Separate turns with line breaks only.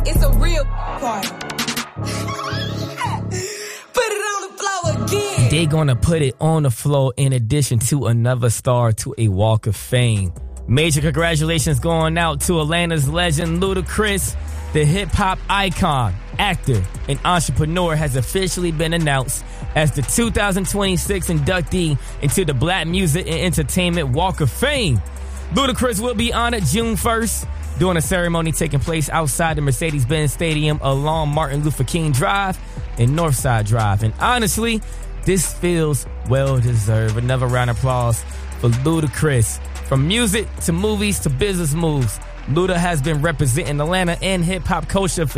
It's a real party. Put it on the floor again.
They gonna put it on the floor in addition to another star to a Walk of Fame. Major congratulations going out to Atlanta's legend Ludacris. The hip-hop icon, actor, and entrepreneur has officially been announced as the 2026 inductee into the Black Music and Entertainment Walk of Fame. Ludacris will be honored June 1st during a ceremony taking place outside the Mercedes-Benz Stadium along Martin Luther King Drive and Northside Drive. And honestly, this feels well-deserved. Another round of applause for Ludacris. From music to movies to business moves, Luda has been representing Atlanta and hip-hop culture for